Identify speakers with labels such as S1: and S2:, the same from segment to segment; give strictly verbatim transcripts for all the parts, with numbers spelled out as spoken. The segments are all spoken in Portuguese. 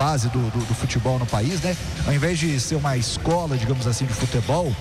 S1: base do, do, do futebol no país, né? Ao invés de ser uma escola, digamos assim, de futebol,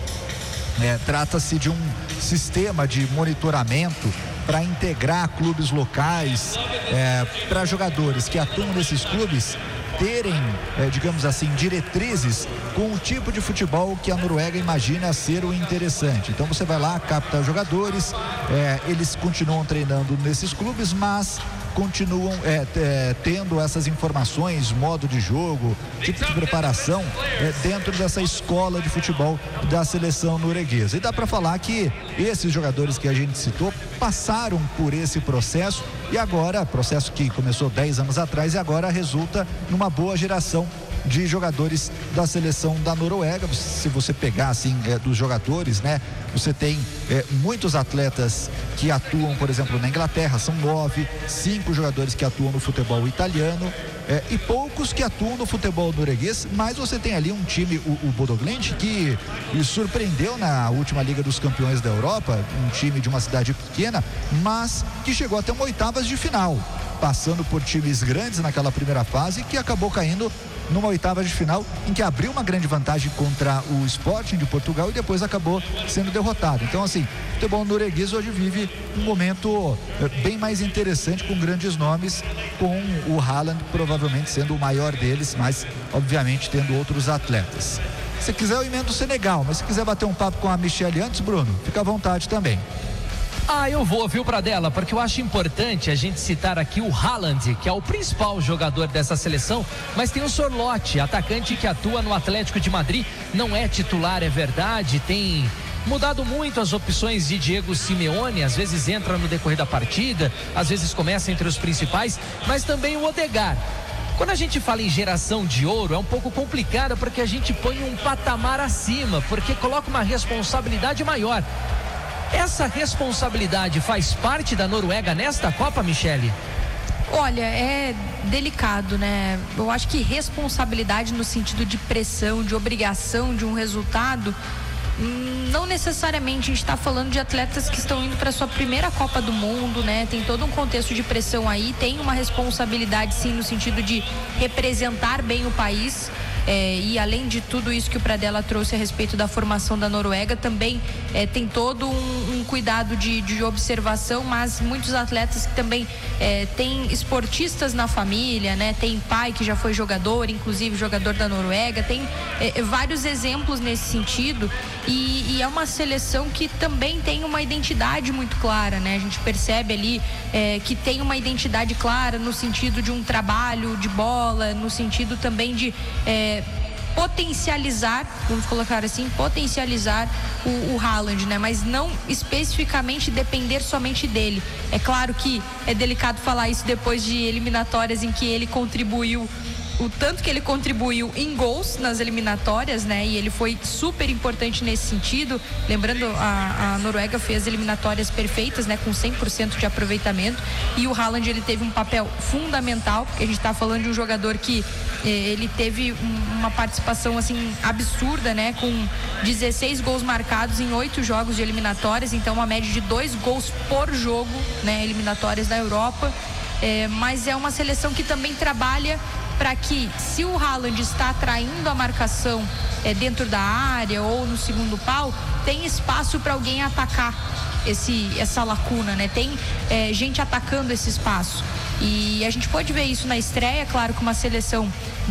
S1: é, trata-se de um sistema de monitoramento para integrar clubes locais, é, para jogadores que atuam nesses clubes terem, é, digamos assim, diretrizes com o tipo de futebol que a Noruega imagina ser o interessante. Então você vai lá, capta jogadores, é, eles continuam treinando nesses clubes, mas continuam é, é, tendo essas informações, modo de jogo, tipo de preparação é, dentro dessa escola de futebol da seleção norueguesa. E dá para falar que esses jogadores que a gente citou passaram por esse processo e agora, processo que começou dez anos atrás e agora resulta numa boa geração de jogadores da seleção da Noruega. Se você pegar assim é, dos jogadores, né, você tem é, muitos atletas que atuam, por exemplo, na Inglaterra, são nove, cinco jogadores que atuam no futebol italiano é, e poucos que atuam no futebol norueguês, mas você tem ali um time, o, o Bodø Glimt, que surpreendeu na última Liga dos Campeões da Europa, um time de uma cidade pequena, mas que chegou até uma oitavas de final, passando por times grandes naquela primeira fase, que acabou caindo numa oitava de final, em que abriu uma grande vantagem contra o Sporting de Portugal e depois acabou sendo derrotado. Então, assim, o futebol norueguês hoje vive um momento bem mais interessante, com grandes nomes, com o Haaland provavelmente sendo o maior deles, mas obviamente tendo outros atletas. Se quiser, eu emendo o Senegal, mas se quiser bater um papo com a Michele antes, Bruno, fica à vontade também.
S2: Ah, eu vou, viu, Pradella, porque eu acho importante a gente citar aqui o Haaland, que é o principal jogador dessa seleção, mas tem o Sorloth, atacante que atua no Atlético de Madrid, não é titular, é verdade, tem mudado muito as opções de Diego Simeone, às vezes entra no decorrer da partida, às vezes começa entre os principais, mas também o Odegaard. Quando a gente fala em geração de ouro, é um pouco complicado porque a gente põe um patamar acima, porque coloca uma responsabilidade maior. Essa responsabilidade faz parte da Noruega nesta Copa, Michele?
S3: Olha, é delicado, né? Eu acho que responsabilidade no sentido de pressão, de obrigação de um resultado, não necessariamente. A gente está falando de atletas que estão indo para sua primeira Copa do Mundo, né? Tem todo um contexto de pressão aí, tem uma responsabilidade sim no sentido de representar bem o país. É, e além de tudo isso que o Pradella trouxe a respeito da formação da Noruega, também é, tem todo um, um cuidado de, de observação, mas muitos atletas que também é, têm esportistas na família, né? Tem pai que já foi jogador, inclusive jogador da Noruega, tem é, vários exemplos nesse sentido, e, e é uma seleção que também tem uma identidade muito clara, né? A gente percebe ali é, que tem uma identidade clara no sentido de um trabalho de bola, no sentido também de é, potencializar, vamos colocar assim, potencializar o, o Haaland, né? Mas não especificamente depender somente dele. É claro que é delicado falar isso depois de eliminatórias em que ele contribuiu, o tanto que ele contribuiu em gols nas eliminatórias, né? E ele foi super importante nesse sentido. Lembrando, a, a Noruega fez eliminatórias perfeitas, né? Com cem por cento de aproveitamento. E o Haaland, ele teve um papel fundamental, porque a gente tá falando de um jogador que eh, ele teve um, uma participação, assim, absurda, né? Com dezesseis gols marcados em oito jogos de eliminatórias. Então, uma média de dois gols por jogo, né? Eliminatórias da Europa. É, mas é uma seleção que também trabalha para que, se o Haaland está atraindo a marcação é, dentro da área ou no segundo pau, tem espaço para alguém atacar esse, essa lacuna, né? Tem é, gente atacando esse espaço. E a gente pode ver isso na estreia, claro, com uma seleção